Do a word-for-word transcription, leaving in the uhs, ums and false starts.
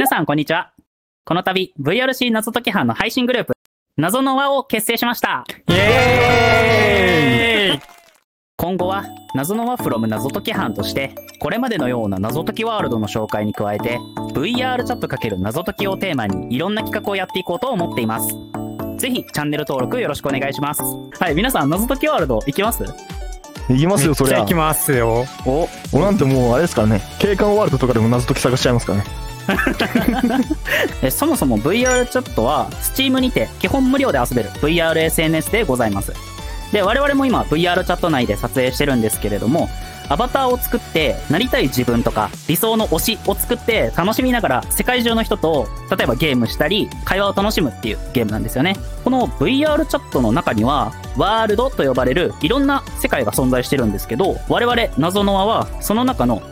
皆さんこんにちは。この度 ブイアールシー 謎解き班の配信グループ謎の輪を結成しました。 イエーイ。 今後は謎の輪 from 謎解き班としてこれまでのような謎解きワールドの紹介に加えて ブイアール チャット×謎解きをテーマにいろんな企画をやっていこうと思っています。ぜひチャンネル登録よろしくお願いします。はい、皆さん謎解きワールド行きます？ 行きますよ、そりゃ。 行きますよ。 お、 俺なんてもうあれですからね、景観ワールドとかでも謎解き探しちゃいますからね。 えそもそも ブイアール チャットは Steam にて基本無料で遊べる ブイアールエスエヌエス でございます。で、我々も今 ブイアール チャット内で撮影してるんですけれども、アバターを作ってなりたい自分とか理想の推しを作って楽しみながら世界中の人と例えばゲームしたり会話を楽しむっていうゲームなんですよね。この ブイアール チャットの中にはワールドと呼ばれるいろんな世界が存在してるんですけど、我々謎の輪はその中の